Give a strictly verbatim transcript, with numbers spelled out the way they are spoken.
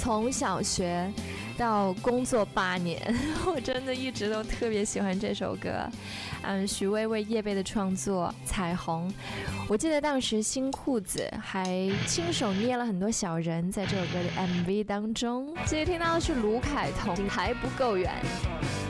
从小学到工作八年，我真的一直都特别喜欢这首歌。嗯，许巍为叶蓓的创作《彩虹》，我记得当时新裤子还亲手捏了很多小人在这首歌的 M V 当中。接着听到的是卢凯彤《还不够远》。